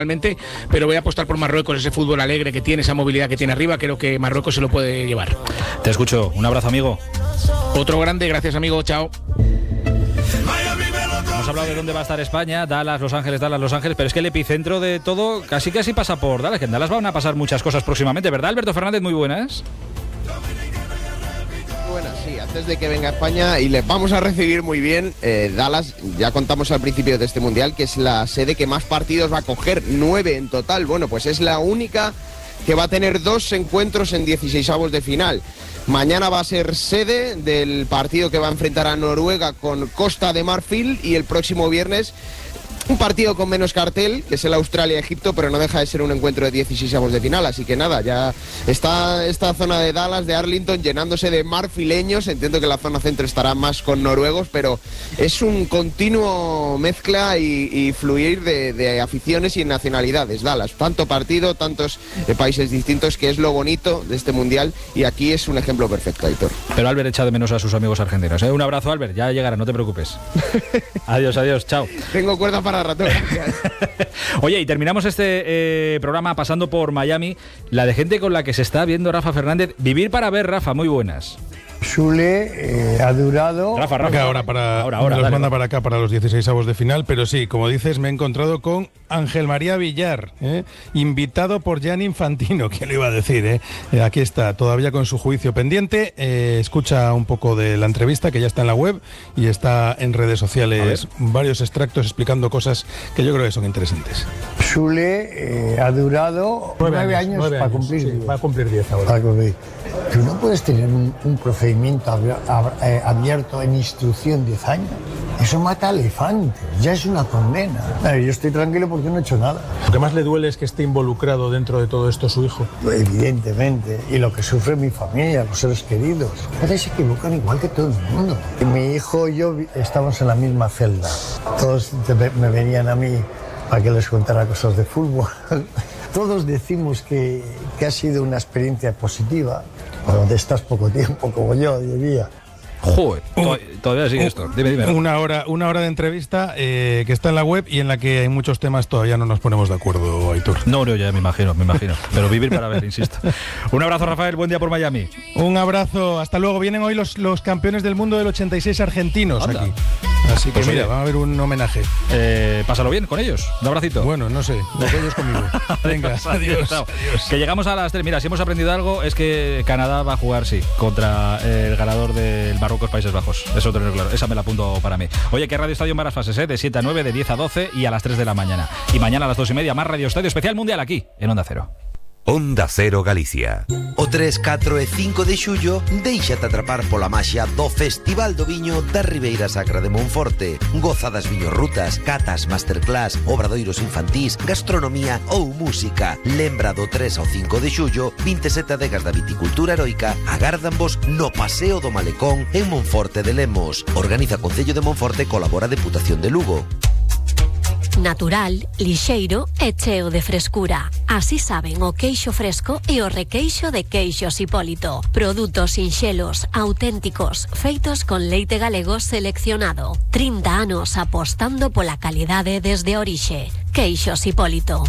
pero voy a apostar por Marruecos, ese fútbol alegre que tiene, esa movilidad que tiene arriba, creo que Marruecos se lo puede llevar. Te escucho, un abrazo, amigo. Otro grande, gracias, amigo, chao. Hemos hablado de dónde va a estar España, Dallas, Los Ángeles, pero es que el epicentro de todo casi pasa por Dallas, que en Dallas van a pasar muchas cosas próximamente, ¿verdad, Alberto Fernández? Muy buenas. Buenas, sí, antes de que venga España, y les vamos a recibir muy bien, Dallas, ya contamos al principio de este Mundial, que es la sede que más partidos va a coger, 9 en total. Bueno, pues es la única que va a tener 2 encuentros en 16avos de final. Mañana va a ser sede del partido que va a enfrentar a Noruega con Costa de Marfil, y el próximo viernes un partido con menos cartel, que es el Australia-Egipto, pero no deja de ser un encuentro de 16avos de final. Así que nada, ya está esta zona de Dallas, de Arlington, llenándose de marfileños. Entiendo que la zona centro estará más con noruegos, pero es un continuo mezcla y fluir de aficiones y nacionalidades. Dallas, tanto partido, tantos países distintos, que es lo bonito de este Mundial, y aquí es un ejemplo perfecto, Aitor. Pero Albert echa de menos a sus amigos argentinos, ¿eh? Un abrazo, Albert, ya llegará, no te preocupes. Adiós, chao. Tengo cuerda para rato. Oye, y terminamos este programa pasando por Miami, la de gente con la que se está viendo Rafa Fernández. Vivir para ver, Rafa, muy buenas. Sule ha durado... Rafa. Ahora nos manda para acá para los 16avos de final, pero sí, como dices, me he encontrado con Ángel María Villar, invitado por Gianni Infantino, ¿quién lo iba a decir? Aquí está, todavía con su juicio pendiente. Escucha un poco de la entrevista, que ya está en la web y está en redes sociales, varios extractos explicando cosas que yo creo que son interesantes. Sule ha durado 9 años para cumplir 10. Va a cumplir 10 ahora. Tú no puedes tener un procedimiento abierto en instrucción 10 años. Eso mata a elefantes, ya es una condena. Yo estoy tranquilo porque no he hecho nada. Lo que más le duele es que esté involucrado dentro de todo esto su hijo. Evidentemente, y lo que sufre mi familia, los seres queridos. Ustedes se equivocan igual que todo el mundo. Mi hijo y yo estábamos en la misma celda. Todos me venían a mí para que les contara cosas de fútbol. Todos decimos que ha sido una experiencia positiva, cuando estás poco tiempo, como yo diría. Joder, todavía sigue esto. Dime. Una hora de entrevista que está en la web y en la que hay muchos temas todavía no nos ponemos de acuerdo, Aitor. No, ya me imagino. Pero vivir para ver, insisto. Un abrazo, Rafael, buen día por Miami. Un abrazo, hasta luego. Vienen hoy los campeones del mundo del 86 argentinos. Anda. Aquí. Así que pues mira, va a haber un homenaje. Pásalo bien con ellos. Un abracito. Bueno, no sé, ellos conmigo. Venga, adiós. Que llegamos a las 3. Mira, si hemos aprendido algo es que Canadá va a jugar, sí, contra el ganador del Marruecos Países Bajos. Eso tenerlo claro. Esa me la apunto para mí. Oye, que Radio Estadio en varias fases, de 7 a 9, de 10 a 12 y a las 3 de la mañana. Y mañana a las 2:30 más Radio Estadio Especial Mundial aquí, en Onda Cero. Onda Cero Galicia. O 3, 4 e 5 de xullo déixate atrapar pola maxia do Festival do Viño da Ribeira Sacra de Monforte. Goza das viñorrutas, catas, masterclass, obradoiros infantís, gastronomía ou música. Lembra do 3 ao 5 de xullo, 27 adegas da viticultura heroica agárdanvos no Paseo do Malecón en Monforte de Lemos. Organiza Concello de Monforte, colabora Deputación de Lugo. Natural, lixeiro e cheo de frescura. Así saben o queixo fresco e o requeixo de Queixos Hipólito. Produtos sinxelos, auténticos, feitos con leite galego seleccionado. 30 anos apostando pola calidade desde a orixe. Queixos Hipólito.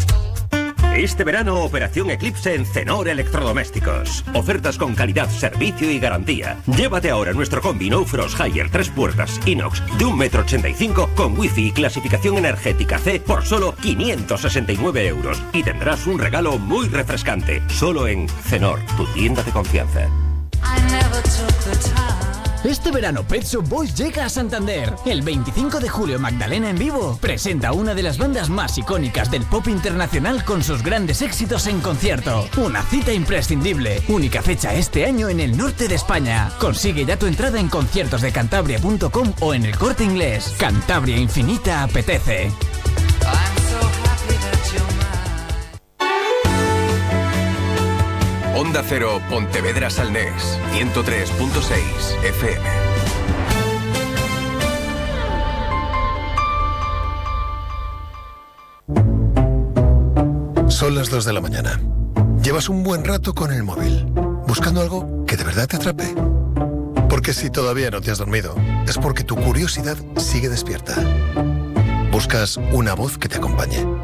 Este verano, Operación Eclipse en Cenor Electrodomésticos. Ofertas con calidad, servicio y garantía. Llévate ahora nuestro combi No Frost Higher 3 puertas inox de 1,85 m con wifi y clasificación energética C por solo 569 euros. Y tendrás un regalo muy refrescante. Solo en Cenor, tu tienda de confianza. Este verano Pet Shop Boys llega a Santander. El 25 de julio Magdalena en vivo presenta una de las bandas más icónicas del pop internacional con sus grandes éxitos en concierto. Una cita imprescindible. Única fecha este año en el norte de España. Consigue ya tu entrada en conciertosdecantabria.com o en El Corte Inglés. Cantabria Infinita apetece. Onda Cero Pontevedra Salnés 103.6 FM. Son las 2 de la mañana. Llevas un buen rato con el móvil, buscando algo que de verdad te atrape. Porque si todavía no te has dormido, es porque tu curiosidad sigue despierta. Buscas una voz que te acompañe.